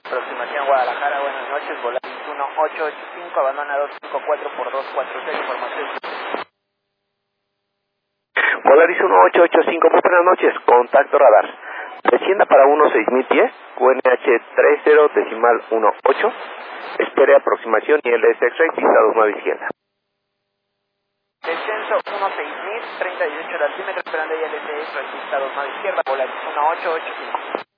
Aproximación Guadalajara, buenas noches, Volaris 1885, abandona 254 por 246, información. Volaris 1885, muy buenas noches, contacto radar. Descienda para 16010, QNH 30.18, espere aproximación y LS X-Ray, pista 29 izquierda. Descenso 16000, 38 de altímetro, esperando ya LS X-Ray, pista 29 izquierda, Volaris 1885.